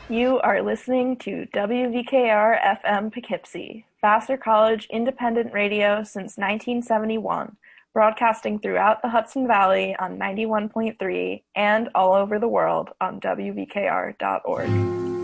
You are listening to WVKR FM Poughkeepsie, Vassar College independent radio since 1971, broadcasting throughout the Hudson Valley on 91.3 and all over the world on WVKR.org.